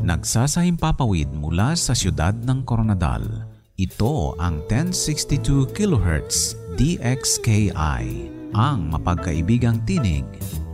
Nagsasahimpapawid mula sa siyudad ng Coronadal. Ito ang 1062 kHz DXKI, ang mapagkaibigang tinig